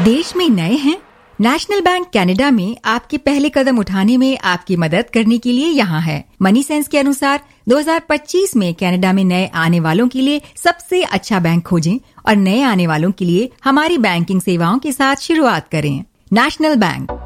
देश में नए हैं? नेशनल बैंक कनाडा में आपके पहले कदम उठाने में आपकी मदद करने के लिए यहाँ है। मनी सेंस के अनुसार 2025 में कनाडा में नए आने वालों के लिए सबसे अच्छा बैंक खोजें और नए आने वालों के लिए हमारी बैंकिंग सेवाओं के साथ शुरुआत करें। National bank.